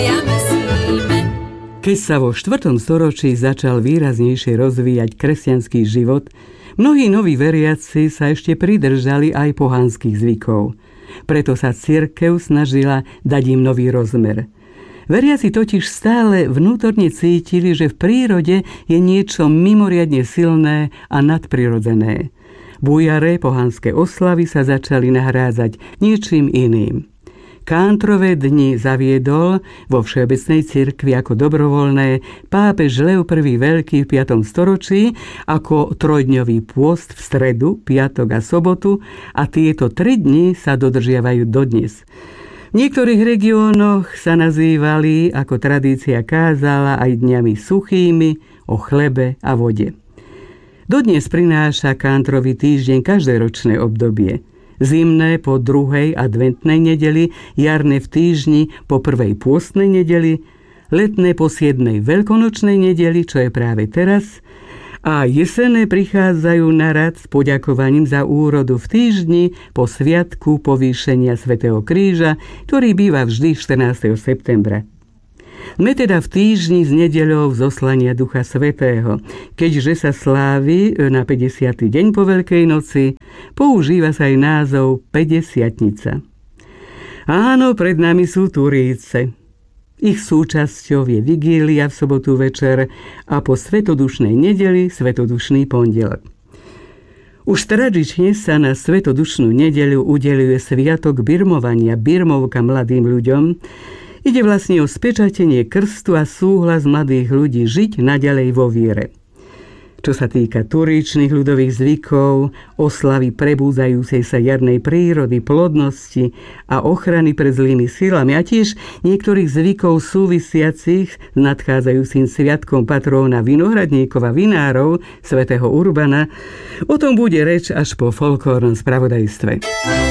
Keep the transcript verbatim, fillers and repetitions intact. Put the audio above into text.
Keď sa vo štvrtom storočí začal výraznejšie rozvíjať kresťanský život, mnohí noví veriaci sa ešte pridržali aj pohanských zvykov. Preto sa cirkev snažila dať im nový rozmer. Veriaci totiž stále vnútorne cítili, že v prírode je niečo mimoriadne silné a nadprirodzené. Bujare pohanské oslavy sa začali nahrádzať niečím iným. Kántrové dni zaviedol vo Všeobecnej cirkvi ako dobrovoľné pápež Leo I. Veľký v piatom storočí ako trojdňový pôst v stredu, piatok a sobotu a tieto tri dni sa dodržiavajú dodnes. V niektorých regiónoch sa nazývali, ako tradícia kázala, aj dňami suchými, o chlebe a vode. Dodnes prináša Kántrový týždeň každoročné obdobie. Zimné po druhej adventnej nedeli, jarné v týždni po prvej pôstnej nedeli, letné po siedmej veľkonočnej nedeli, čo je práve teraz, a jesenné prichádzajú na rad s poďakovaním za úrodu v týždni po sviatku povýšenia svätého Kríža, ktorý býva vždy štrnásteho septembra. Sme teda v týždni s nedeľou zoslania Ducha Svätého. Keďže sa slávi na päťdesiaty deň po Veľkej noci, používa sa aj názov päťdesiatnica. Áno, pred nami sú Turíce. Ich súčasťou je vigília v sobotu večer a po svetodušnej nedeli svetodušný pondelok. Už tradične sa na svetodušnú nedeľu udeľuje sviatok birmovania, birmovka mladým ľuďom. Ide vlastne o spečatenie krstu a súhlas mladých ľudí žiť naďalej vo viere. Čo sa týka turíčnych ľudových zvykov, oslavy prebúdzajúcej sa jarnej prírody, plodnosti a ochrany pred zlými silami a tiež niektorých zvykov súvisiacich s nadchádzajúcim sviatkom patróna vinohradníkov a vinárov, svätého Urbana, o tom bude reč až po folklórnom spravodajstve.